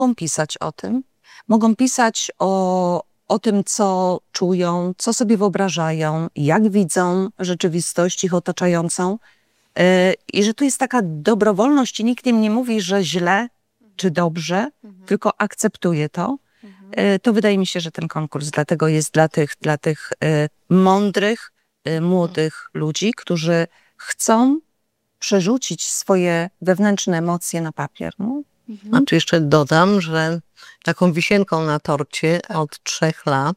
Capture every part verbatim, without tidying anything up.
mogą pisać o tym, mogą pisać o, o tym, co czują, co sobie wyobrażają, jak widzą rzeczywistość ich otaczającą. Yy, I że tu jest taka dobrowolność i nikt im nie mówi, że źle czy dobrze, mhm. tylko akceptuje to. Mhm. Yy, to wydaje mi się, że ten konkurs dlatego jest dla tych, dla tych yy, mądrych, yy, młodych mhm. ludzi, którzy chcą przerzucić swoje wewnętrzne emocje na papier. No. Mhm. A tu jeszcze dodam, że taką wisienką na torcie tak. od trzech lat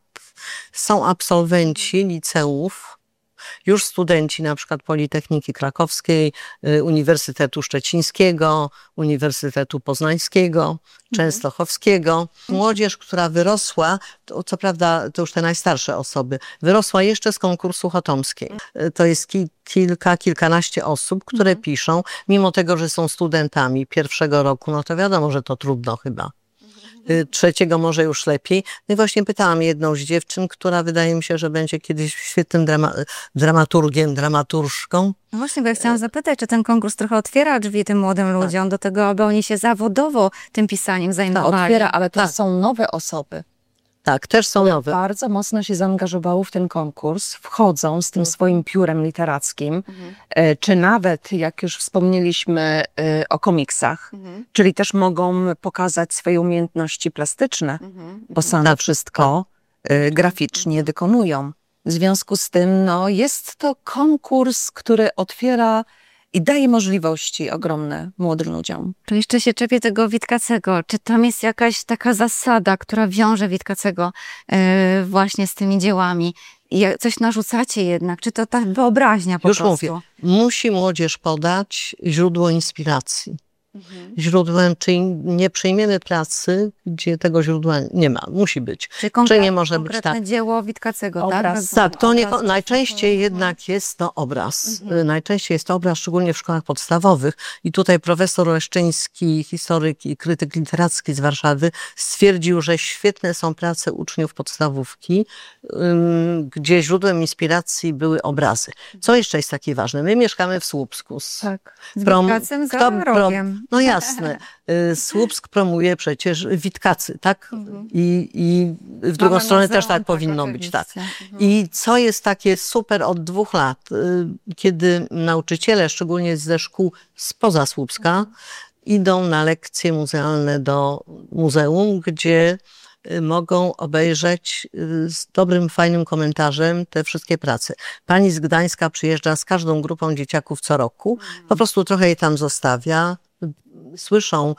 są absolwenci liceów, już studenci na przykład Politechniki Krakowskiej, Uniwersytetu Szczecińskiego, Uniwersytetu Poznańskiego, Częstochowskiego. Młodzież, która wyrosła, to, co prawda to już te najstarsze osoby, wyrosła jeszcze z konkursu Chotomskiej. To jest ki kilka, kilkanaście osób, które mhm. piszą, mimo tego, że są studentami pierwszego roku, no to wiadomo, że to trudno chyba. Trzeciego może już lepiej. No i właśnie pytałam jedną z dziewczyn, która wydaje mi się, że będzie kiedyś świetnym drama dramaturgiem, dramaturżką. No właśnie, bo ja chciałam zapytać, czy ten konkurs trochę otwiera drzwi tym młodym ludziom tak. do tego, aby oni się zawodowo tym pisaniem zajmowali. Tak, otwiera, ale to tak. są nowe osoby. Tak, też są nowe. Bardzo mocno się zaangażowały w ten konkurs, wchodzą z tym mhm. swoim piórem literackim, mhm. e, czy nawet, jak już wspomnieliśmy, e, o komiksach, mhm. czyli też mogą pokazać swoje umiejętności plastyczne, mhm. bo same tak. wszystko e, graficznie mhm. wykonują. W związku z tym no, jest to konkurs, który otwiera i daje możliwości ogromne młodym ludziom. To jeszcze się czepię tego Witkacego. Czy tam jest jakaś taka zasada, która wiąże Witkacego yy, właśnie z tymi dziełami? I coś narzucacie jednak? Czy to ta wyobraźnia po Już prostu? Mówię, musi młodzież podać źródło inspiracji. Mhm. Źródłem, czyli nie przyjmiemy pracy, gdzie tego źródła nie ma. Musi być. Czyli konkre- czy nie może być tak. dzieło Witkacego, obraz, tak? Tak, to nie, obraz, najczęściej mhm. jednak jest to obraz. Mhm. Najczęściej jest to obraz, szczególnie w szkołach podstawowych. I tutaj profesor Leszczyński, historyk i krytyk literacki z Warszawy stwierdził, że świetne są prace uczniów podstawówki, um, gdzie źródłem inspiracji były obrazy. Co jeszcze jest takie ważne? My mieszkamy w Słupsku. Z, tak. z Witkacem za rogiem. No jasne. Słupsk promuje przecież Witkacy, tak? Mhm. I, I w drugą Mamy stronę muzeum, też tak, tak powinno być, tak. Mhm. I co jest takie super od dwóch lat, kiedy nauczyciele, szczególnie ze szkół spoza Słupska, mhm. idą na lekcje muzealne do muzeum, gdzie mogą obejrzeć z dobrym, fajnym komentarzem te wszystkie prace. Pani z Gdańska przyjeżdża z każdą grupą dzieciaków co roku, po prostu trochę je tam zostawia, słyszą,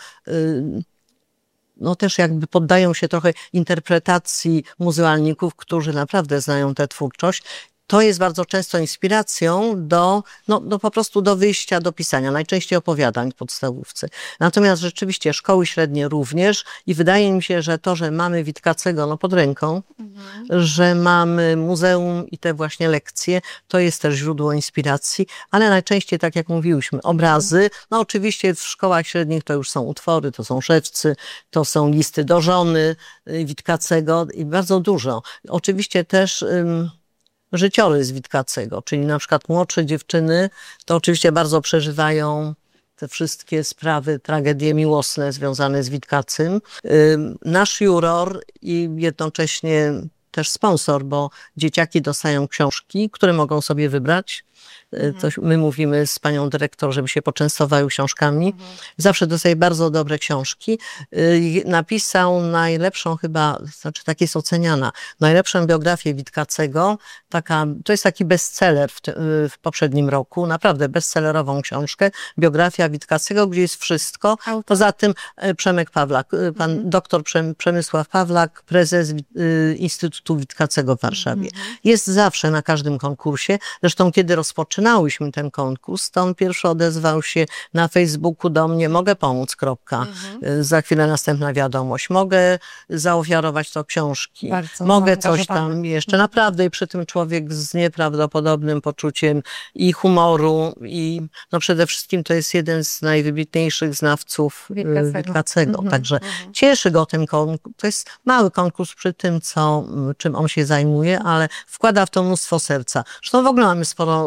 no też jakby poddają się trochę interpretacji muzealników, którzy naprawdę znają tę twórczość. To jest bardzo często inspiracją do, no, do po prostu do wyjścia do pisania, najczęściej opowiadań w podstawówce. Natomiast rzeczywiście szkoły średnie również i wydaje mi się, że to, że mamy Witkacego no, pod ręką, mhm. że mamy muzeum i te właśnie lekcje, to jest też źródło inspiracji, ale najczęściej, tak jak mówiłyśmy, obrazy. No oczywiście w szkołach średnich to już są utwory, to są szewcy, to są listy do żony Witkacego i bardzo dużo. Oczywiście też ym, życiorys Witkacego, czyli na przykład młodsze dziewczyny, to oczywiście bardzo przeżywają te wszystkie sprawy, tragedie miłosne związane z Witkacym. Nasz juror i jednocześnie też sponsor, bo dzieciaki dostają książki, które mogą sobie wybrać. Coś, my mówimy z panią dyrektor, żeby się poczęstowały książkami. Mhm. Zawsze dostaje bardzo dobre książki. Napisał najlepszą chyba, znaczy tak jest oceniana, najlepszą biografię Witkacego. Taka, to jest taki bestseller w, te, w poprzednim roku, naprawdę bestsellerową książkę. Biografia Witkacego, gdzie jest wszystko. Auto. Poza tym Przemek Pawlak, pan mhm. doktor Przemysław Pawlak, prezes Instytutu Witkacego w Warszawie. Mhm. Jest zawsze na każdym konkursie. Zresztą kiedy rozpoczynałyśmy ten konkurs, to on pierwszy odezwał się na Facebooku do mnie, mogę pomóc, kropka. Mhm. Za chwilę następna wiadomość. Mogę zaofiarować to książki. Bardzo mogę coś tam jeszcze. Naprawdę i przy tym człowiek z nieprawdopodobnym poczuciem i humoru i no przede wszystkim to jest jeden z najwybitniejszych znawców Witkacego. Witkacego. Mhm. Także mhm. cieszy go ten konkurs. To jest mały konkurs przy tym, co, czym on się zajmuje, ale wkłada w to mnóstwo serca. Zresztą w ogóle mamy sporo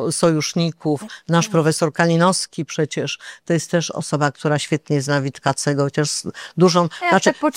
sojuszników. Nasz profesor Kalinowski przecież to jest też osoba, która świetnie zna Witkacego, chociaż z dużą... Jak Znaczy, tak